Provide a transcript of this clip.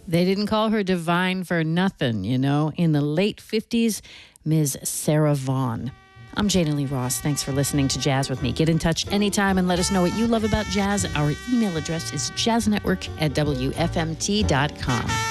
They didn't call her divine for nothing, you know. In the late 50s, Ms. Sarah Vaughan. I'm Jana Lee Ross. Thanks for listening to Jazz with me. Get in touch anytime and let us know what you love about jazz. Our email address is jazznetwork@wfmt.com.